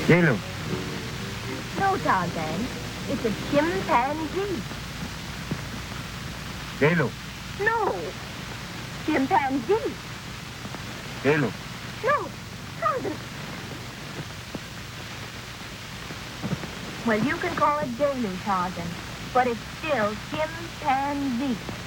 Yellow. No, Tarzan. It's a chimpanzee. Yellow. No. Chimpanzee. Yellow. No. Tarzan. Well, you can call it Delu, Tarzan, but it's still chimpanzee.